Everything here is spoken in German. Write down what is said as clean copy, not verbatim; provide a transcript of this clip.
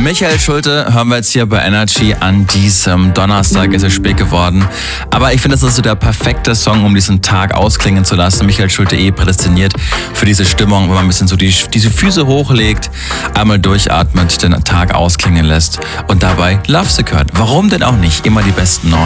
Michael Schulte hören wir jetzt hier bei Energy an diesem Donnerstag. Es ist spät geworden. Aber ich finde, das ist so der perfekte Song, um diesen Tag ausklingen zu lassen. Michael Schulte prädestiniert für diese Stimmung, wo man ein bisschen so diese Füße hochlegt, einmal durchatmet, den Tag ausklingen lässt und dabei Lovesick hört. Warum denn auch nicht? Immer die besten 9.